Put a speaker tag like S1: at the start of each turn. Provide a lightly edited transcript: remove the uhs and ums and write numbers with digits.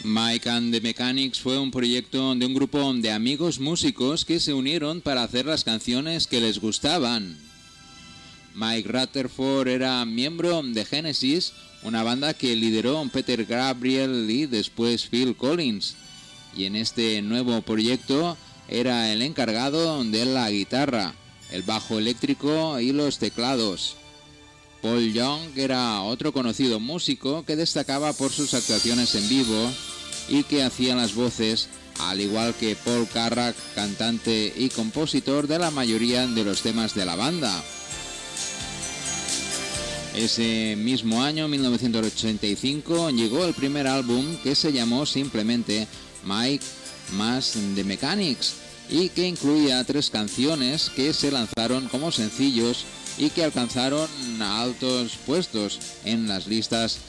S1: Mike and the Mechanics fue un proyecto de un grupo de amigos músicos que se unieron para hacer las canciones que les gustaban. Mike Rutherford era miembro de Genesis, una banda que lideró Peter Gabriel y después Phil Collins, y en este nuevo proyecto era el encargado de la guitarra, el bajo eléctrico y los teclados. Paul Young era otro conocido músico que destacaba por sus actuaciones en vivo y que hacía las voces, al igual que Paul Carrack, cantante y compositor de la mayoría de los temas de la banda. Ese mismo año, 1985, llegó el primer álbum que se llamó simplemente Mike más The Mechanics y que incluía 3 canciones que se lanzaron como sencillos y que alcanzaron altos puestos en las listas